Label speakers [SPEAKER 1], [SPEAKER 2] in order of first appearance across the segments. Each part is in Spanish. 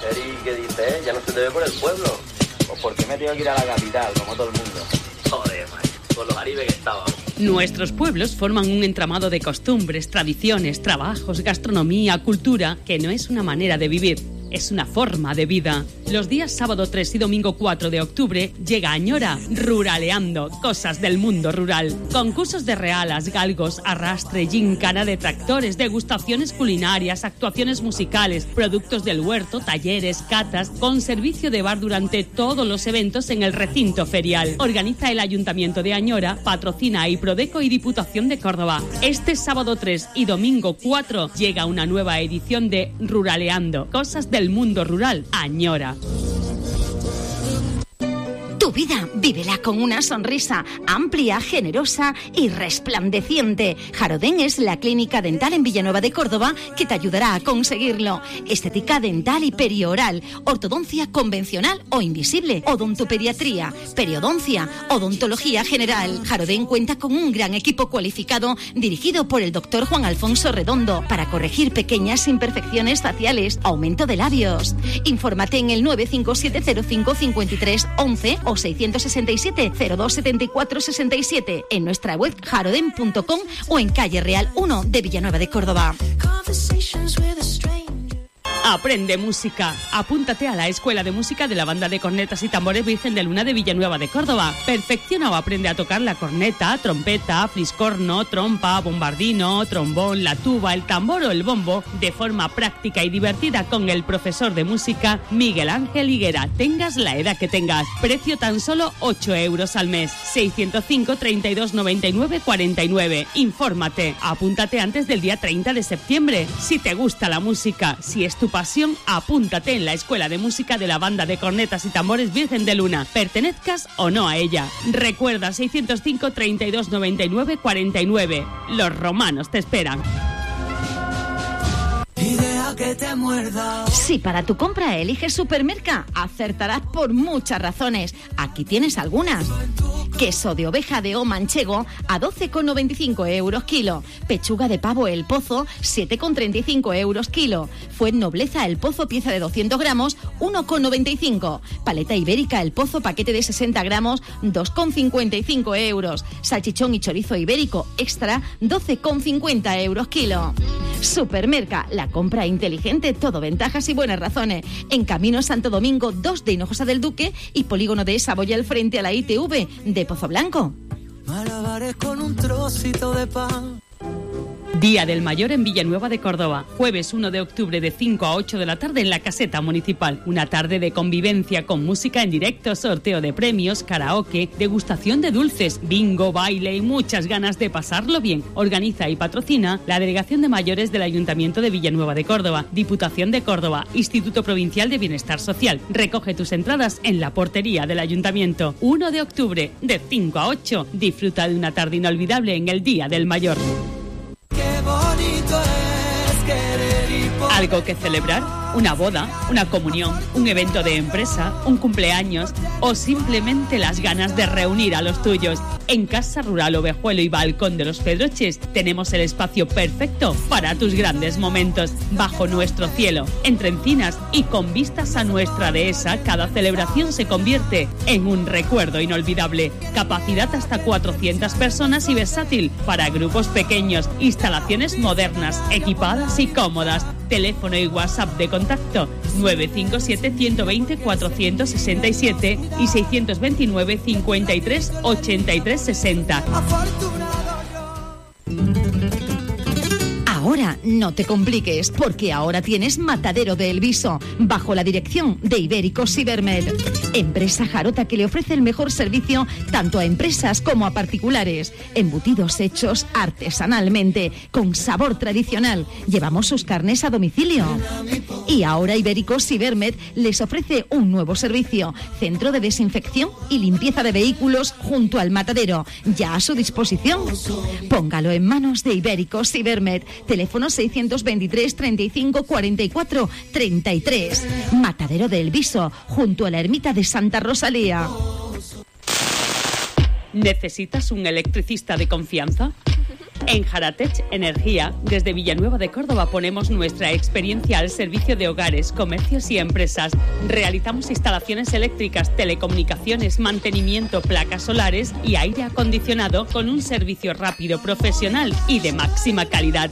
[SPEAKER 1] Eri, ¿qué dices? ¿Ya no se te ve por el pueblo? ¿O por qué me tengo que ir a la capital, como todo el mundo? Joder, macho, con los aribes que estábamos.
[SPEAKER 2] Nuestros pueblos forman un entramado de costumbres, tradiciones, trabajos, gastronomía, cultura, que no es una manera de vivir, es una forma de vida. Los días sábado 3 y domingo 4 de octubre llega a Añora Ruraleando, cosas del mundo rural. Concursos de realas, galgos, arrastre, gincana de tractores, degustaciones culinarias, actuaciones musicales, productos del huerto, talleres, catas, con servicio de bar durante todos los eventos en el recinto ferial. Organiza el Ayuntamiento de Añora, patrocina Iprodeco y Diputación de Córdoba. Este sábado 3 y domingo 4 llega una nueva edición de Ruraleando, cosas del mundo rural, Añora.
[SPEAKER 3] Tu vida, vívela con una sonrisa amplia, generosa y resplandeciente. Jarodén es la clínica dental en Villanueva de Córdoba que te ayudará a conseguirlo. Estética dental y perioral, ortodoncia convencional o invisible, odontopediatría, periodoncia, odontología general. Jarodén cuenta con un gran equipo cualificado dirigido por el doctor Juan Alfonso Redondo para corregir pequeñas imperfecciones faciales, aumento de labios. Infórmate en el 957055311 o 667-0274-67 en nuestra web jaroden.com o en calle Real 1 de Villanueva de Córdoba.
[SPEAKER 2] Aprende música. Apúntate a la Escuela de Música de la Banda de Cornetas y Tambores Virgen de Luna de Villanueva de Córdoba. Perfecciona o aprende a tocar la corneta, trompeta, fliscorno, trompa, bombardino, trombón, la tuba, el tambor o el bombo de forma práctica y divertida con el profesor de música Miguel Ángel Higuera. Tengas la edad que tengas. Precio tan solo 8 euros al mes. 605 32 99 49. Infórmate. Apúntate antes del día 30 de septiembre. Si te gusta la música, si es tu pasión, apúntate en la Escuela de Música de la Banda de Cornetas y Tambores Virgen de Luna, pertenezcas o no a ella. Recuerda 605 32 99 49. Los romanos te esperan.
[SPEAKER 3] Que te muerda. Si para tu compra eliges Supermerca, acertarás por muchas razones. Aquí tienes algunas. Queso de oveja de O manchego a 12,95 euros kilo. Pechuga de pavo El Pozo, 7,35 euros kilo. Fuet Nobleza El Pozo, pieza de 200 gramos, 1,95. Paleta ibérica El Pozo, paquete de 60 gramos, 2,55 euros. Salchichón y chorizo ibérico extra, 12,50 euros kilo. Supermerca, la compra inteligente, todo ventajas y buenas razones. En Camino Santo Domingo 2 de Hinojosa del Duque y Polígono de Saboyal frente a la ITV de Pozo Blanco.
[SPEAKER 4] Malabares con un trocito de pan.
[SPEAKER 2] Día del Mayor en Villanueva de Córdoba. Jueves 1 de octubre de 5 a 8 de la tarde en la Caseta Municipal. Una tarde de convivencia con música en directo, sorteo de premios, karaoke, degustación de dulces, bingo, baile y muchas ganas de pasarlo bien. Organiza y patrocina la Delegación de Mayores del Ayuntamiento de Villanueva de Córdoba, Diputación de Córdoba, Instituto Provincial de Bienestar Social. Recoge tus entradas en la portería del Ayuntamiento. 1 de octubre de 5 a 8. Disfruta de una tarde inolvidable en el Día del Mayor. ¿Algo que celebrar? ¿Una boda? ¿Una comunión? ¿Un evento de empresa? ¿Un cumpleaños? ¿O simplemente las ganas de reunir a los tuyos? En Casa Rural Ovejuelo y Balcón de los Pedroches tenemos el espacio perfecto para tus grandes momentos. Bajo nuestro cielo, entre encinas y con vistas a nuestra dehesa, cada celebración se convierte en un recuerdo inolvidable. Capacidad hasta 400 personas y versátil para grupos pequeños. Instalaciones modernas, equipadas y cómodas. Teléfono y WhatsApp de contacto 957 120 467 y 629 53 83 60.
[SPEAKER 3] Ahora no te compliques, porque ahora tienes Matadero de El Viso, bajo la dirección de Ibéricos Cibermed. Empresa jarota que le ofrece el mejor servicio tanto a empresas como a particulares. Embutidos hechos artesanalmente, con sabor tradicional. Llevamos sus carnes a domicilio. Y ahora Ibéricos Cibermed les ofrece un nuevo servicio. Centro de desinfección y limpieza de vehículos junto al matadero. Ya a su disposición. Póngalo en manos de Ibéricos Cibermed. Teléfono 623 35 44 33. Matadero de El Viso, junto a la ermita de Santa Rosalía.
[SPEAKER 2] ¿Necesitas un electricista de confianza? En Jaratech Energía, desde Villanueva de Córdoba, ponemos nuestra experiencia al servicio de hogares, comercios y empresas. Realizamos instalaciones eléctricas, telecomunicaciones, mantenimiento, placas solares y aire acondicionado con un servicio rápido, profesional y de máxima calidad.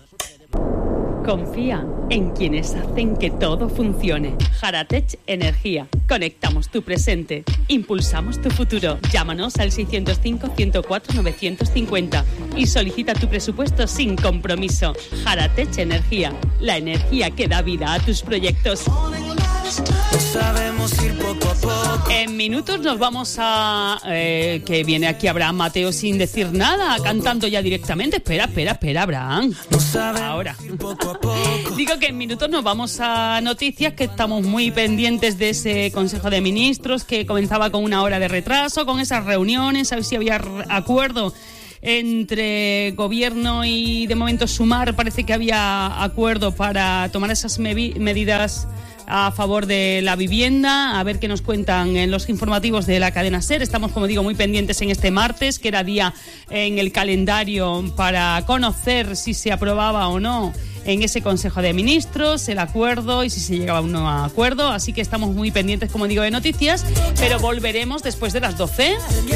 [SPEAKER 2] Confía en quienes hacen que todo funcione. Jaratech Energía. Conectamos tu presente. Impulsamos tu futuro. Llámanos al 605-104-950 y solicita tu presupuesto sin compromiso. Jaratech Energía. La energía que da vida a tus proyectos.
[SPEAKER 4] No sabemos ir poco a poco.
[SPEAKER 2] En minutos nos vamos a... que viene aquí Abraham Mateo sin decir nada, cantando ya directamente. Espera, Abraham. Ahora. Digo que en minutos nos vamos a noticias, que estamos muy pendientes de ese Consejo de Ministros que comenzaba con 1 hora de retraso, con esas reuniones, a ver si había acuerdo entre gobierno y de momento Sumar. Parece que había acuerdo para tomar esas medidas a favor de la vivienda. A ver qué nos cuentan en los informativos de la cadena SER. Estamos, como digo, muy pendientes en este martes, que era día en el calendario para conocer si se aprobaba o no en ese Consejo de Ministros el acuerdo y si se llegaba a un nuevo acuerdo. Así que estamos muy pendientes, como digo, de noticias, pero volveremos después de las 12.